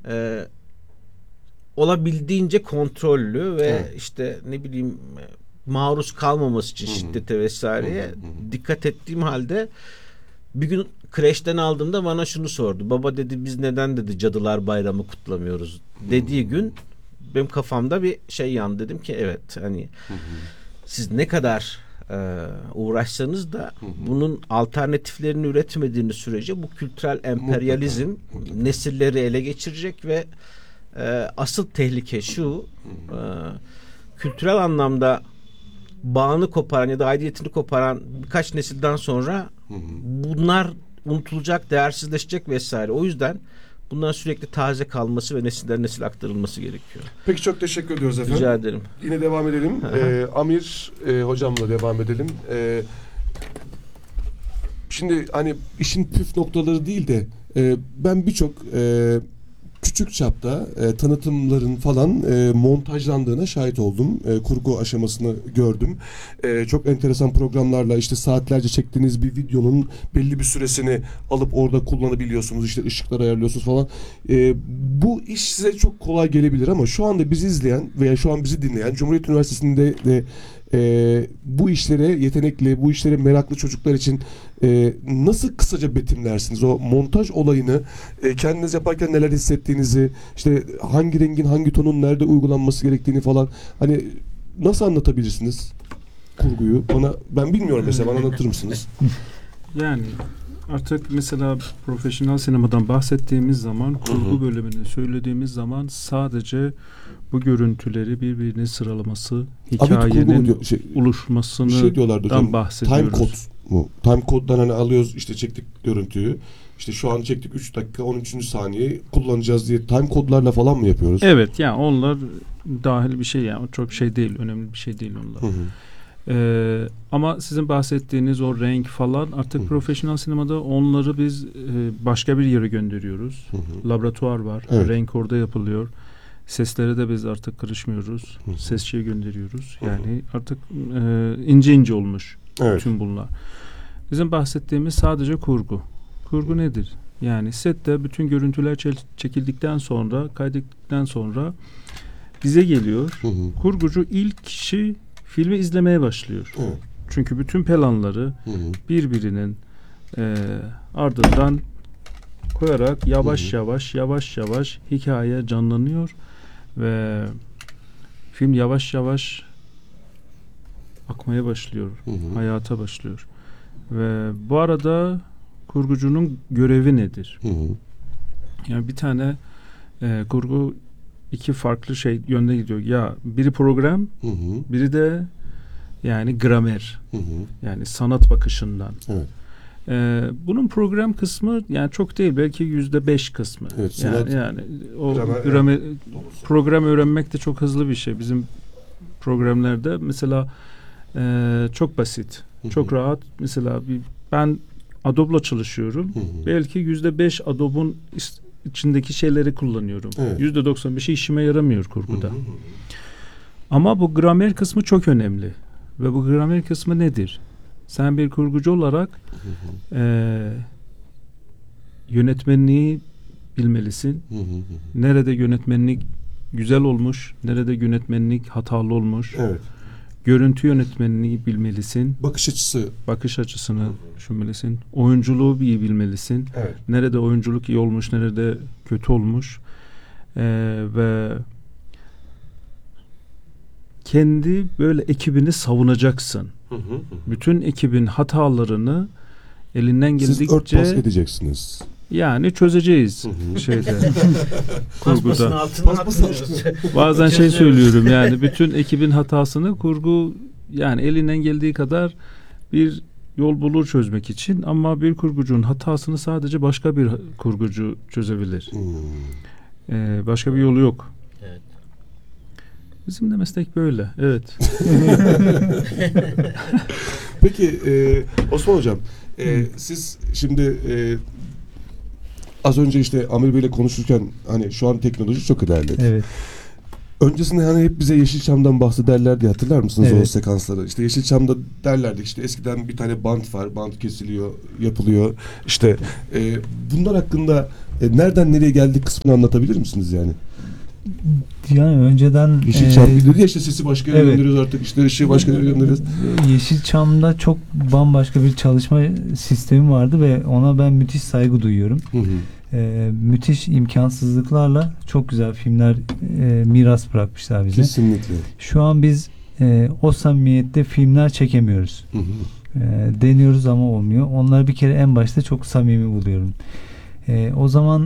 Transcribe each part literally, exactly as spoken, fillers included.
e, olabildiğince kontrollü ve evet. işte ne bileyim maruz kalmaması için Hı-hı. şiddete vesaireye Hı-hı. dikkat ettiğim halde bir gün kreşten aldığımda bana şunu sordu. Baba dedi, biz neden dedi Cadılar Bayramı kutlamıyoruz dediği Hı-hı. gün benim kafamda bir şey yandı. Dedim ki evet, hani Hı-hı. siz ne kadar e, uğraşsanız da Hı-hı. bunun alternatiflerini üretmediğiniz sürece bu kültürel emperyalizm mutlaka, mutlaka. nesilleri ele geçirecek ve e, asıl tehlike şu, e, kültürel anlamda bağını koparan ya da aidiyetini koparan birkaç nesilden sonra Hı-hı. bunlar unutulacak, değersizleşecek vesaire. O yüzden bunların sürekli taze kalması ve nesilden nesile aktarılması gerekiyor. Peki, çok teşekkür ediyoruz efendim. Rica ederim. Yine devam edelim. ee, Amir e, hocamla devam edelim. Ee, şimdi hani işin püf noktaları değil de e, ben birçok e, küçük çapta e, tanıtımların falan e, montajlandığına şahit oldum. E, kurgu aşamasını gördüm. E, çok enteresan programlarla işte saatlerce çektiğiniz bir videonun belli bir süresini alıp orada kullanabiliyorsunuz. İşte ışıklar ayarlıyorsunuz falan. E, bu iş size çok kolay gelebilir ama şu anda bizi izleyen veya şu an bizi dinleyen Cumhuriyet Üniversitesi'nde de e, bu işlere yetenekli, bu işlere meraklı çocuklar için e, nasıl kısaca betimlersiniz? O montaj olayını e, kendiniz yaparken neler hissettiğinizi, işte hangi rengin hangi tonun nerede uygulanması gerektiğini falan, hani nasıl anlatabilirsiniz kurguyu? Bana, ben bilmiyorum mesela, bana anlatır mısınız? Yani artık mesela profesyonel sinemadan bahsettiğimiz zaman, kurgu Hı-hı. bölümünü söylediğimiz zaman sadece bu görüntüleri birbirine sıralaması, hikayenin diyor, şey, oluşmasını şey bahsediyoruz. Time code mu? Time code'dan hani alıyoruz, işte çektik görüntüyü. İşte şu an çektik üç dakika on üçüncü saniye kullanacağız diye time kodlarla falan mı yapıyoruz? Evet, yani onlar dahil bir şey, yani çok şey değil, önemli bir şey değil onlar. Hı hı. Ee, ama sizin bahsettiğiniz o renk falan artık Hı-hı. profesyonel sinemada onları biz e, başka bir yere gönderiyoruz. Hı-hı. Laboratuvar var. Evet. Renk orada yapılıyor. Seslere de biz artık karışmıyoruz. Hı-hı. Sesçiye gönderiyoruz. Hı-hı. Yani artık e, ince ince olmuş evet. tüm bunlar. Bizim bahsettiğimiz sadece kurgu. Kurgu nedir? Yani sette bütün görüntüler çekildikten sonra, kaydettikten sonra bize geliyor. Hı-hı. Kurgucu ilk kişi filmi izlemeye başlıyor. Evet. Çünkü bütün planları hı hı. birbirinin e, ardından koyarak yavaş hı hı. yavaş yavaş yavaş hikaye canlanıyor ve film yavaş yavaş akmaya başlıyor. Hı hı. Hayata başlıyor. Ve bu arada kurgucunun görevi nedir? Hı hı. Yani bir tane e, kurgu iki farklı şey yönde gidiyor. Ya biri program, hı hı. biri de yani gramer. Hı hı. Yani sanat bakışından. Evet. Ee, bunun program kısmı yani çok değil, belki yüzde beş kısmı. Evet, yani, yani o gramer, gramer yani, program öğrenmek de çok hızlı bir şey. Bizim programlarda mesela e, çok basit, hı hı. çok rahat. Mesela bir, ben Adobe'la çalışıyorum. Hı hı. Belki yüzde beş Adobe'un içindeki şeyleri kullanıyorum. Yüzde evet. doksan bir şey işime yaramıyor kurguda. Hı hı. Ama bu gramer kısmı çok önemli. Ve bu gramer kısmı nedir? Sen bir kurgucu olarak hı hı. E, yönetmenliği bilmelisin. Hı hı hı. Nerede yönetmenlik güzel olmuş, nerede yönetmenlik hatalı olmuş. Evet. Görüntü yönetmenliği bilmelisin. Bakış açısı. Bakış açısını hı hı. düşünmelisin. Oyunculuğu iyi bilmelisin. Evet. Nerede oyunculuk iyi olmuş, nerede kötü olmuş. E, ve kendi böyle ekibini savunacaksın. Hı hı hı. Bütün ekibin hatalarını elinden geldikçe... Siz örtbas edeceksiniz. Yani çözeceğiz hı hı. şeyde. kurguda. Bazen şey söylüyorum, yani bütün ekibin hatasını kurgu yani elinden geldiği kadar bir yol bulur çözmek için, ama bir kurgucunun hatasını sadece başka bir kurgucu çözebilir. Hmm. Ee, başka bir yolu yok. Evet. Bizim de meslek böyle. Evet. Peki e, Osman Hocam, e, siz şimdi e, az önce işte Amir Bey'le konuşurken hani şu an teknoloji çok ilerledi. Evet. Öncesinde hani hep bize Yeşilçam'dan bahsederlerdi, hatırlar mısınız evet. o sekansları? İşte Yeşilçam'da derlerdi işte eskiden bir tane bant var, bant kesiliyor, yapılıyor. İşte e, bunlar hakkında E, nereden nereye geldik kısmını anlatabilir misiniz yani? Yani önceden Yeşilçam e, dedi ya işte sesi başka yere evet. gönderiyoruz artık işte ışığı başka yere gönderiyoruz. Yeşilçam'da çok bambaşka bir çalışma sistemi vardı ve ona ben müthiş saygı duyuyorum. Hı hı. E, müthiş imkansızlıklarla çok güzel filmler e, miras bırakmışlar bize. Kesinlikle. Şu an biz e, o samimiyette filmler çekemiyoruz. Hı hı. E, deniyoruz ama olmuyor. Onları bir kere en başta çok samimi buluyorum. E, o zaman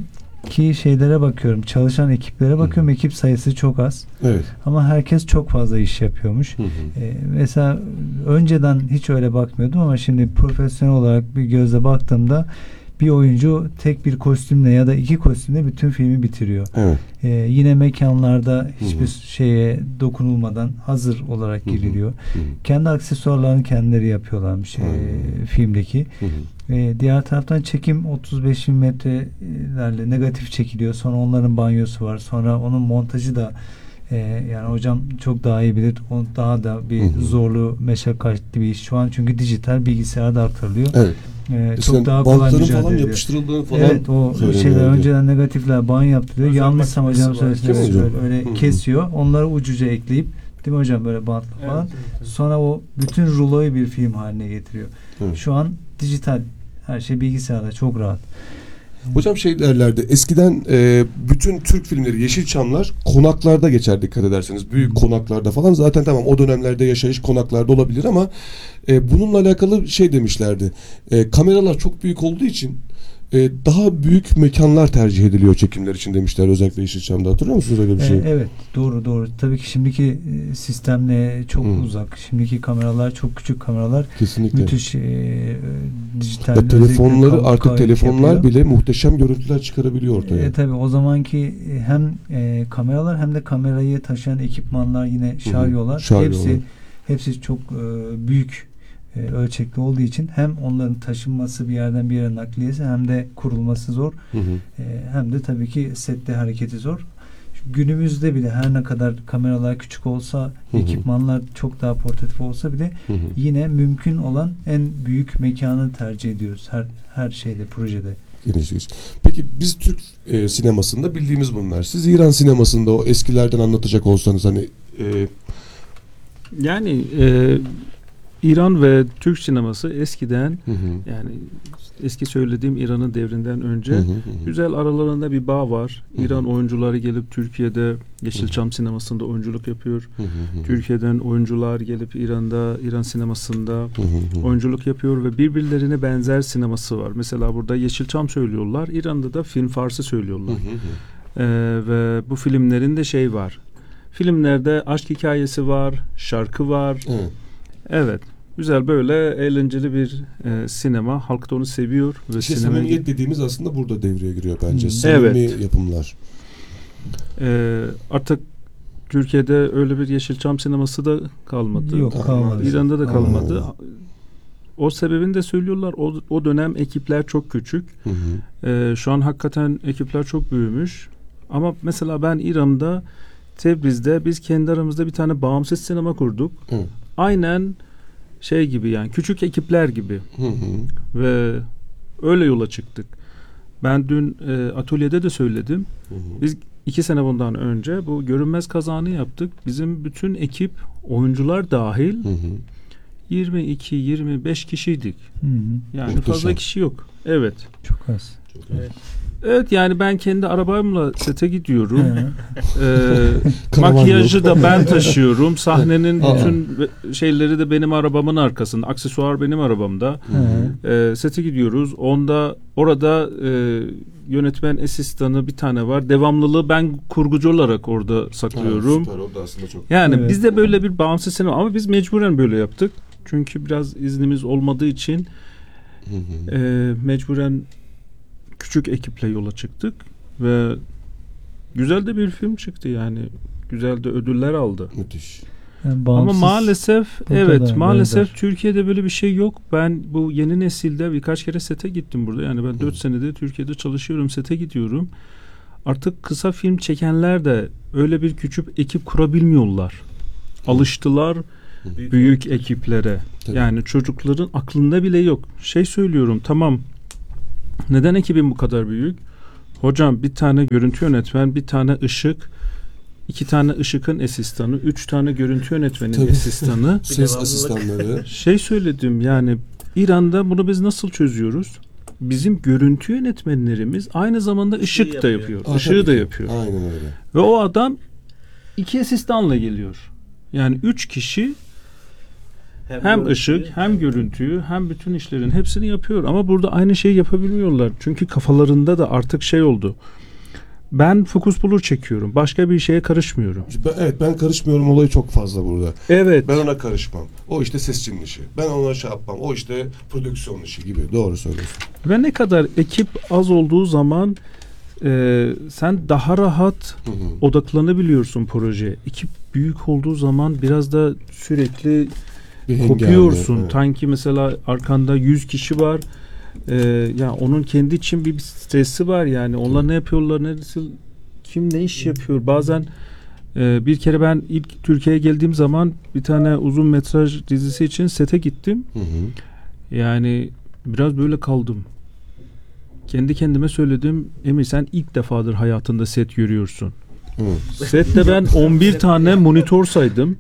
ki şeylere bakıyorum, çalışan ekiplere bakıyorum. Hı hı. Ekip sayısı çok az. Evet. Ama herkes çok fazla iş yapıyormuş. Hı hı. Ee, mesela önceden hiç öyle bakmıyordum ama şimdi profesyonel olarak bir gözle baktığımda bir oyuncu tek bir kostümle ya da iki kostümle bütün filmi bitiriyor. Evet. Ee, yine mekanlarda hiçbir Hı hı. şeye dokunulmadan hazır olarak giriliyor. Hı hı. Kendi aksesuarlarını kendileri yapıyorlarmış Hı hı. e, filmdeki. Hı hı. Ee, diğer taraftan çekim otuz beş milimetrelerle negatif çekiliyor. Sonra onların banyosu var. Sonra onun montajı da e, yani hocam çok daha iyi bilir. O daha da bir hı hı. zorlu, meşakkatli bir iş. Şu an çünkü dijital bilgisayarda aktarılıyor. Evet. Ee, Eskiden çok daha kolay bantların mücadele falan ediyor. yapıştırıldığını falan Evet, o söyleniyordu. şeyler önceden negatifler banyo yaptırıyor. Özel Yanlışsam makinesi hocam var. söyleseniz Değil mi öyle, hocam? öyle Hı hı. kesiyor. Onları ucuca ekleyip, değil mi hocam, böyle bantla falan. Evet, evet, evet. Sonra o bütün ruloyu bir film haline getiriyor. Evet. Şu an dijital, her şey bilgisayarda, çok rahat. Hocam şey derlerdi eskiden e, bütün Türk filmleri Yeşilçamlar konaklarda geçer dikkat ederseniz. Büyük konaklarda falan zaten tamam o dönemlerde yaşayış konaklarda olabilir ama e, bununla alakalı şey demişlerdi. E, kameralar çok büyük olduğu için e, daha büyük mekanlar tercih ediliyor çekimler için demişler özellikle Yeşilçam'da. Hatırlıyor musunuz öyle bir şey? Ee, evet, doğru doğru. Tabii ki şimdiki e, sistemle çok Hı. uzak. Şimdiki kameralar çok küçük kameralar. Kesinlikle. Müthiş e, e, dijital Ya telefonları özellikle artık kayıt telefonlar yapıyor. bile muhteşem görüntüler çıkarabiliyor ortaya. E, tabii o zamanki e, hem e, kameralar hem de kamerayı taşıyan ekipmanlar yine şaryolar. şaryolar. Hepsi hepsi çok e, büyük e, ölçekli olduğu için hem onların taşınması bir yerden bir yere nakliyesi hem de kurulması zor. Hı hı. E, hem de tabii ki sette hareketi zor. Günümüzde bile her ne kadar kameralar küçük olsa, Hı hı. ekipmanlar çok daha portatif olsa bile Hı hı. yine mümkün olan en büyük mekanı tercih ediyoruz her her şeyde, projede. Geniş. Peki biz Türk e, sinemasında bildiğimiz bunlar. Siz İran sinemasında o eskilerden anlatacak olsanız hani e, Yani e, İran ve Türk sineması eskiden hı hı. yani eski söylediğim İran'ın devrinden önce Hı hı hı. güzel aralarında bir bağ var. Hı hı. İran oyuncuları gelip Türkiye'de Yeşilçam sinemasında oyunculuk yapıyor. Hı hı hı. Türkiye'den oyuncular gelip İran'da, İran sinemasında Hı hı hı. oyunculuk yapıyor ve birbirlerine benzer sineması var. Mesela burada Yeşilçam söylüyorlar. İran'da da film farsı söylüyorlar. Hı hı hı. Ee, ve bu filmlerin de şey var. Filmlerde aşk hikayesi var, şarkı var. Evet. Evet. Güzel böyle eğlenceli bir e, sinema. Halk da onu seviyor. Ve İşte sinema... samimiyet dediğimiz aslında burada devreye giriyor bence. Hı. Samimi Evet. yapımlar. Ee, artık Türkiye'de öyle bir Yeşilçam sineması da kalmadı. Yok, kalmadı. İran'da da kalmadı. Aa. O sebebini de söylüyorlar. O, o dönem ekipler çok küçük. Hı hı. Ee, şu an hakikaten ekipler çok büyümüş. Ama mesela ben İran'da, Tebriz'de biz kendi aramızda bir tane bağımsız sinema kurduk. Evet. Aynen şey gibi, yani küçük ekipler gibi. Hı hı. Ve öyle yola çıktık. Ben dün e, atölyede de söyledim. Hı hı. Biz iki sene bundan önce bu Görünmez Kazan'ı yaptık. Bizim bütün ekip, oyuncular dahil Hı hı. yirmi iki yirmi beş kişiydik. Hı hı. Yani Muhteşem. fazla kişi yok. Evet. Çok az. Evet. Evet, yani ben kendi arabamla sete gidiyorum. Hı. Ee, Karavan makyajı yok. da ben taşıyorum. Sahnenin Aa. bütün şeyleri de benim arabamın arkasında. Aksesuar benim arabamda. Hı. Ee, sete gidiyoruz. Onda orada e, yönetmen asistanı bir tane var. Devamlılığı ben kurgucu olarak orada saklıyorum. Ha, süper, o da aslında çok. Yani Evet. bizde böyle bir bağımsız sinema, ama biz mecburen böyle yaptık. Çünkü biraz iznimiz olmadığı için Hı hı. e, mecburen küçük ekiple yola çıktık ve güzel de bir film çıktı yani. Güzel de ödüller aldı. Müthiş. Yani Ama bağımsız maalesef burada evet da maalesef benzer. Türkiye'de böyle bir şey yok. Ben bu yeni nesilde birkaç kere sete gittim burada. Yani ben dört senedir Türkiye'de çalışıyorum, sete gidiyorum. Artık kısa film çekenler de öyle bir küçük ekip kurabilmiyorlar. Alıştılar Hı. büyük ekiplere. Tabii. Yani çocukların aklında bile yok. Şey söylüyorum, tamam, neden ekibin bu kadar büyük? Hocam bir tane görüntü yönetmen, bir tane ışık, iki tane ışıkın asistanı, üç tane görüntü yönetmenin Tabii. asistanı. Ses devamlılık. asistanları. Şey söyledim yani İran'da bunu biz nasıl çözüyoruz? Bizim görüntü yönetmenlerimiz aynı zamanda ışık da yapıyor. yapıyor. Aa, Işığı tabii da ki. yapıyor. Aynen öyle. Ve o adam iki asistanla geliyor. Yani üç kişi hem ışık hem görüntüyü hem bütün işlerin hepsini yapıyor. Ama burada aynı şeyi yapabilmiyorlar. Çünkü kafalarında da artık şey oldu. Ben fokus bulur çekiyorum. Başka bir şeye karışmıyorum. Ben, evet ben karışmıyorum olayı çok fazla burada. Evet. Ben ona karışmam. O işte sesçinin işi. Ben ona şey yapmam. O işte prodüksiyon işi gibi. Doğru söylüyorsun. Ve ne kadar ekip az olduğu zaman e, sen daha rahat Hı hı. odaklanabiliyorsun projeye. Ekip büyük olduğu zaman biraz da sürekli Bir hengame, kopuyorsun. evet. Tanki mesela arkanda yüz kişi var. Ee, ya onun kendi için bir stresi var yani. Onlar ne yapıyorlar, ne nasıl, kim ne iş yapıyor. Bazen e, bir kere ben ilk Türkiye'ye geldiğim zaman bir tane uzun metraj dizisi için sete gittim. Hı hı. Yani biraz böyle kaldım. Kendi kendime söyledim. Emir sen ilk defadır hayatında set görüyorsun. Hı. Sette ben on bir tane monitör saydım.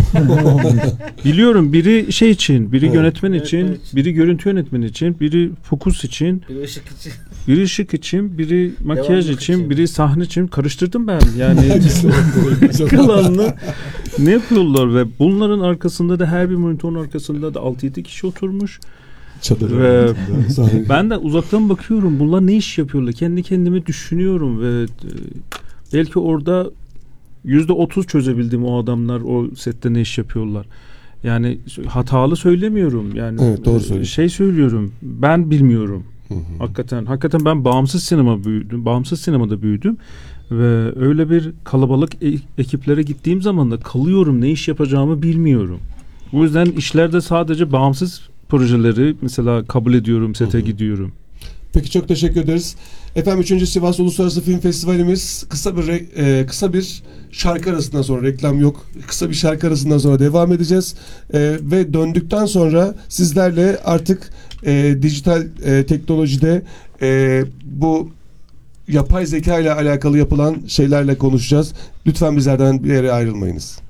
Biliyorum biri şey için, biri Evet. yönetmen için, Yönetmen için. biri görüntü yönetmen için, biri fokus için, Bir ışık için. biri ışık için, biri makyaj Devamlılık için, için. biri sahne için karıştırdım ben. Yani kalanını ne yapıyorlar ve bunların arkasında da her bir monitörün arkasında da altı yedi kişi oturmuş. Çadır. Ve Sahne. ben de uzaktan bakıyorum. Bunlar ne iş yapıyorlar? Kendi kendime düşünüyorum ve e, belki orada yüzde otuz çözebildim o adamlar o sette ne iş yapıyorlar. Yani hatalı söylemiyorum. Yani Evet, doğru e, söylüyorsun. şey söylüyorum. Ben bilmiyorum. Hı hı. Hakikaten hakikaten ben bağımsız sinema büyüdüm. Bağımsız sinemada büyüdüm ve öyle bir kalabalık e- ekiplere gittiğim zaman da kalıyorum. Ne iş yapacağımı bilmiyorum. O yüzden işlerde sadece bağımsız projeleri mesela kabul ediyorum, sete Hı hı. gidiyorum. Peki çok teşekkür ederiz. Efendim üçüncü Sivas Uluslararası Film Festivalimiz kısa bir re- e, kısa bir şarkı arasından sonra, reklam yok. Kısa bir şarkı arasından sonra devam edeceğiz. E, ve döndükten sonra sizlerle artık e, dijital e, teknolojide e, bu yapay zeka ile alakalı yapılan şeylerle konuşacağız. Lütfen bizlerden bir yere ayrılmayınız.